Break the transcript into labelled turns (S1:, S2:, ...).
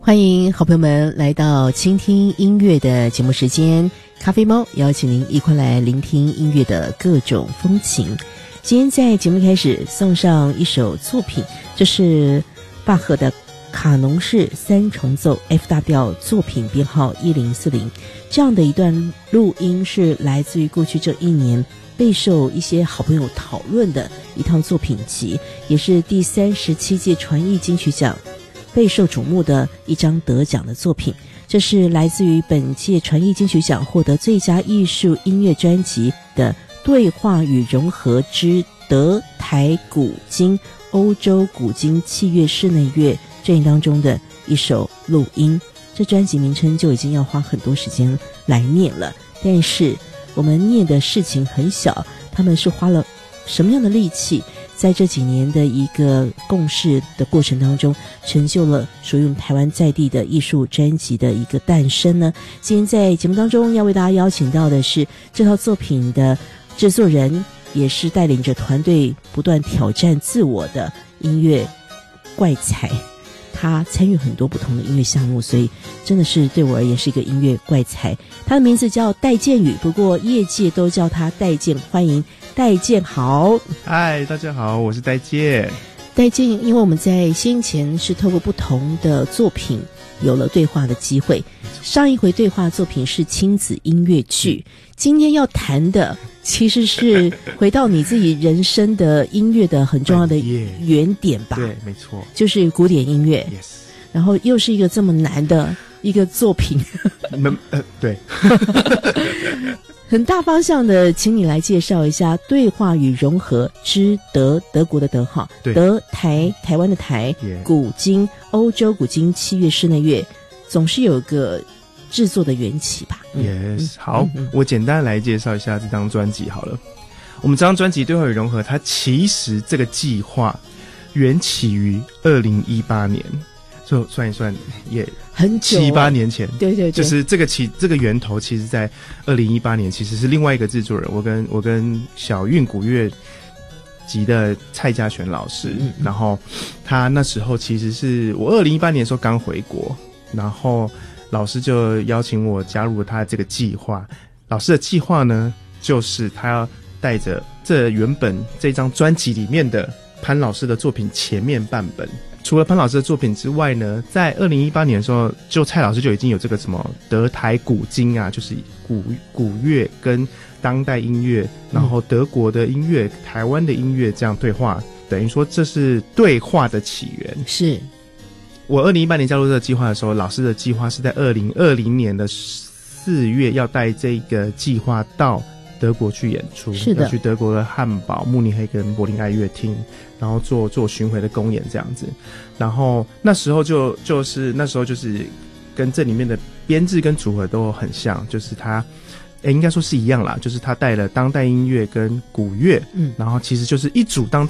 S1: 欢迎好朋友们来到倾听音乐的节目时间，咖啡猫邀请您一块来聆听音乐的各种风情。今天在节目开始送上一首作品，这是巴赫的卡农式三重奏 F 大调作品编号1040，这样的一段录音是来自于过去这一年备受一些好朋友讨论的一趟作品集，也是第37届传艺金曲奖备受瞩目的一张得奖的作品。这是来自于本届传艺金曲奖获得最佳艺术音乐专辑的对话与融合之德台古今欧洲古今器乐室内乐专辑当中的一首录音。这专辑名称就已经要花很多时间来念了，但是我们念的事情很小，他们是花了什么样的力气，在这几年的一个共事的过程当中，成就了属于我们台湾在地的艺术专辑的一个诞生呢？今天在节目当中要为大家邀请到的是这套作品的制作人，也是带领着团队不断挑战自我的音乐怪才。他参与很多不同的音乐项目，所以真的是对我而言是一个音乐怪才。他的名字叫戴建宇，不过业界都叫他戴建。欢迎戴建好。
S2: 嗨，大家好，我是戴建。
S1: 戴建，因为我们在先前是透过不同的作品有了对话的机会，上一回对话作品是亲子音乐剧，今天要谈的其实是回到你自己人生的音乐的很重要的原点吧？
S2: 对，没错，
S1: 就是古典音乐。
S2: Yes。
S1: 然后又是一个这么难的一个作品，
S2: 对。
S1: 很大方向的，请你来介绍一下对话与融合之德国的德哈，德台湾的台，古今欧洲古今器乐室内乐，总是有个制作的缘起吧。
S2: Yes， 好，我简单来介绍一下这张专辑好了。我们这张专辑对话与融合，它其实这个计划缘起于2018年，就算一算也
S1: 很久
S2: 7、8年前。
S1: 对对对，
S2: 就是这个源头，其实在2018年，其实是另外一个制作人，我跟小韵古乐级的蔡家璇老师，然后他那时候其实是我2018年的时候刚回国，然后老师就邀请我加入他的这个计划。老师的计划呢，就是他要带着这原本这张专辑里面的潘老师的作品前面半本。除了潘老师的作品之外呢，在2018年的时候，就蔡老师就已经有这个什么德台古今啊，就是古乐跟当代音乐，然后德国的音乐、台湾的音乐这样对话，等于说这是对话的起源。
S1: 是
S2: 我2018年加入这个计划的时候，老师的计划是在2020年的4月要带这个计划到德国去演出，
S1: 是的，
S2: 要去德国的汉堡、慕尼黑跟柏林爱乐厅，然后做巡回的公演这样子。然后那时候就是跟这里面的编制跟组合都很像，就是他应该说是一样啦，就是他带了当代音乐跟古乐，然后其实就是一组当